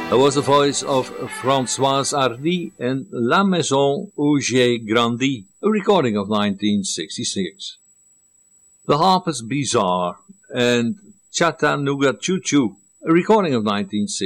That was the voice of Françoise Hardy and La Maison où j'ai grandi, a recording of 1966. The Harpers Bizarre and Chattanooga Choo Choo, a recording of 1960.